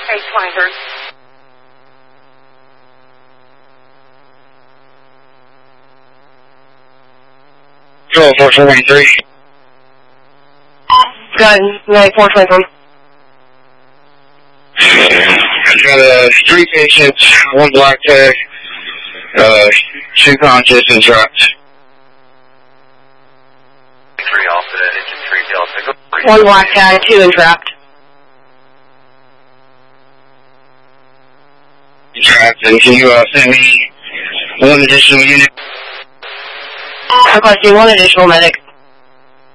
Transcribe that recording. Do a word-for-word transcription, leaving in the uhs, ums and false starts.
eight twenty-three. Control four twenty-three. Gun nine four twenty-three. Got uh, three patients, one black tag, uh, two conscious and trapped. Three Alpha, engine three Delta. One black tag, two entrapped. Trapped, and can you uh, send me one additional unit? Requesting one additional medic.